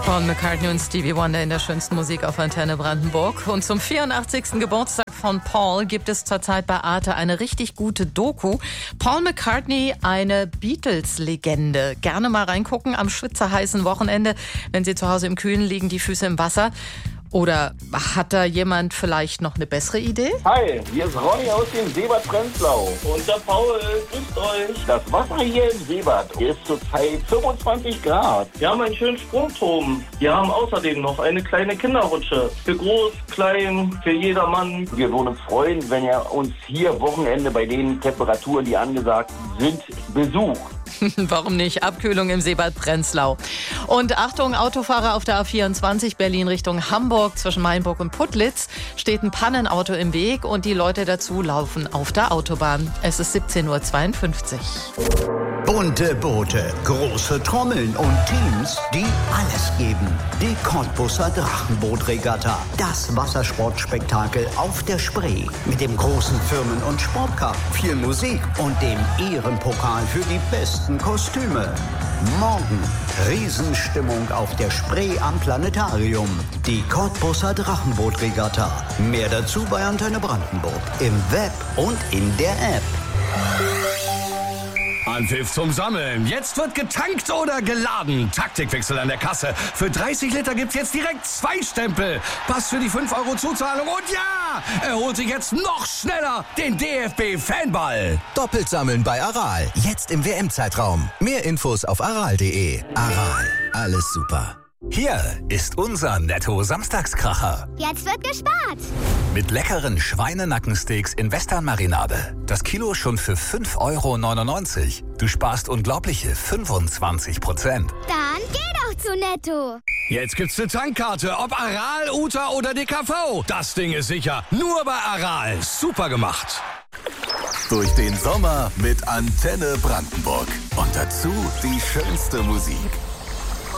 Paul McCartney und Stevie Wonder in der schönsten Musik auf Antenne Brandenburg. Und zum 84. Geburtstag von Paul gibt es zurzeit bei Arte eine richtig gute Doku. Paul McCartney, eine Beatles-Legende. Gerne mal reingucken am schwitzerheißen Wochenende, wenn Sie zu Hause im Kühlen liegen, die Füße im Wasser. Oder hat da jemand vielleicht noch eine bessere Idee? Hi, hier ist Ronny aus dem Seebad Prenzlau. Und der Paul, grüßt euch. Das Wasser hier im Seebad ist zurzeit 25 Grad. Wir haben einen schönen Sprungturm. Wir haben außerdem noch eine kleine Kinderrutsche. Für groß, klein, für jedermann. Wir würden uns freuen, wenn ihr uns hier Wochenende bei den Temperaturen, die angesagt sind, besucht. Warum nicht? Abkühlung im Seebad Prenzlau. Und Achtung, Autofahrer auf der A24 Berlin Richtung Hamburg zwischen Mainburg und Putlitz steht ein Pannenauto im Weg und die Leute dazu laufen auf der Autobahn. Es ist 17:52 Uhr. Bunte Boote, große Trommeln und Teams, die alles geben. Die Cottbusser Drachenbootregatta. Das Wassersportspektakel auf der Spree. Mit dem großen Firmen- und Sportcup, viel Musik und dem Ehrenpokal für die besten Kostüme. Morgen Riesenstimmung auf der Spree am Planetarium. Die Cottbusser Drachenbootregatta. Mehr dazu bei Antenne Brandenburg. Im Web und in der App. Anpfiff zum Sammeln. Jetzt wird getankt oder geladen. Taktikwechsel an der Kasse. Für 30 Liter gibt's jetzt direkt 2 Stempel. Pass für die 5 € Zuzahlung. Und ja, er holt sich jetzt noch schneller den DFB-Fanball. Doppelt sammeln bei Aral. Jetzt im WM-Zeitraum. Mehr Infos auf aral.de. Aral. Alles super. Hier ist unser Netto-Samstagskracher. Jetzt wird gespart. Mit leckeren Schweinenackensteaks in Western-Marinade. Das Kilo schon für 5,99 €. Du sparst unglaubliche 25%. Dann geh doch zu Netto. Jetzt gibt's eine Tankkarte, ob Aral, Uta oder DKV. Das Ding ist sicher. Nur bei Aral. Super gemacht. Durch den Sommer mit Antenne Brandenburg. Und dazu die schönste Musik.